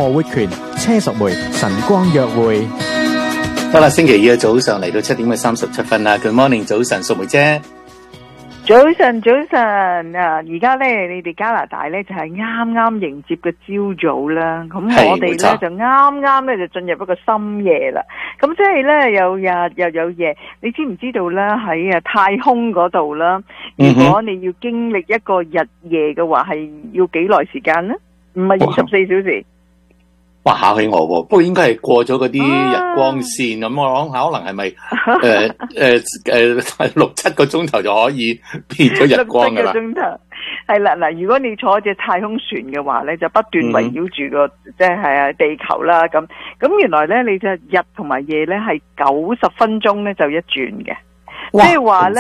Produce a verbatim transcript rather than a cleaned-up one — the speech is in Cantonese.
何活權、車淑梅晨光約會。 好啦，星期二嘅早上嚟到七點嘅三十七分啦。Good morning，早晨，淑梅姐。 早晨，早晨啊！而家咧，你哋加拿大咧就係啱啱迎接嘅朝早啦。咁我哋咧就啱啱咧就進入一個深夜啦。咁即係咧有日又有夜。你知唔知道咧喺啊太空嗰度啦？如果你要經歷一個日夜嘅話，係要幾耐時間咧？唔係二十四小時。 哇！考起我喎，不過應該係過咗嗰啲日光線咁，啊、我諗可能係咪誒誒誒六七個鐘頭就可以變咗日光噶啦？ 六七個鐘頭係啦，嗱，如果你坐隻太空船嘅話咧，就不斷圍繞住個即係啊地球啦，咁咁原來咧你就日同埋夜咧係九十分鐘咧就一轉嘅，即係話咧。